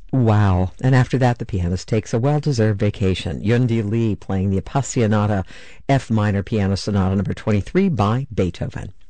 Wow. And after that, the pianist takes a well-deserved vacation. Yundi Lee playing the Appassionata F minor Piano Sonata number 23 by Beethoven.